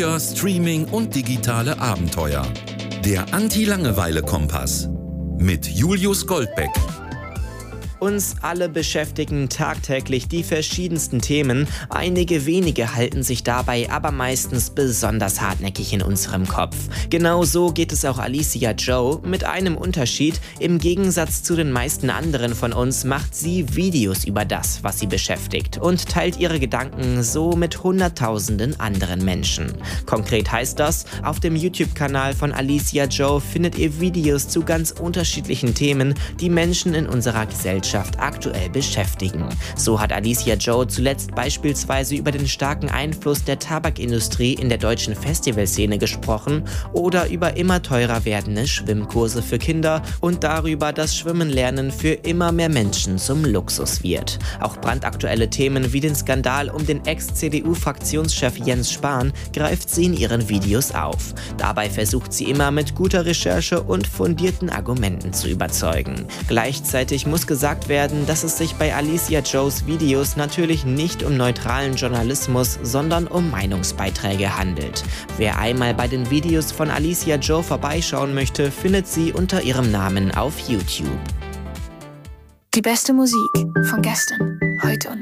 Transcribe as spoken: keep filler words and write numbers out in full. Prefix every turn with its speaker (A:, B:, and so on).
A: Streaming und digitale Abenteuer. Der Anti-Langeweile-Kompass mit Julius Goldbeck.
B: Uns alle beschäftigen tagtäglich die verschiedensten Themen. Einige wenige halten sich dabei aber meistens besonders hartnäckig in unserem Kopf. Genau so geht es auch Alicia Joe, mit einem Unterschied. Im Gegensatz zu den meisten anderen von uns macht sie Videos über das, was sie beschäftigt, und teilt ihre Gedanken so mit hunderttausenden anderen Menschen. Konkret heißt das, auf dem YouTube-Kanal von Alicia Joe findet ihr Videos zu ganz unterschiedlichen Themen, die Menschen in unserer Gesellschaft aktuell beschäftigen. So hat Alicia Joe zuletzt beispielsweise über den starken Einfluss der Tabakindustrie in der deutschen Festivalszene gesprochen oder über immer teurer werdende Schwimmkurse für Kinder und darüber, dass Schwimmenlernen für immer mehr Menschen zum Luxus wird. Auch brandaktuelle Themen wie den Skandal um den Ex-C D U-Fraktionschef Jens Spahn greift sie in ihren Videos auf. Dabei versucht sie immer mit guter Recherche und fundierten Argumenten zu überzeugen. Gleichzeitig muss gesagt werden, dass es sich bei Alicia Joes Videos natürlich nicht um neutralen Journalismus, sondern um Meinungsbeiträge handelt. Wer einmal bei den Videos von Alicia Joe vorbeischauen möchte, findet sie unter ihrem Namen auf YouTube.
C: Die beste Musik von gestern, heute und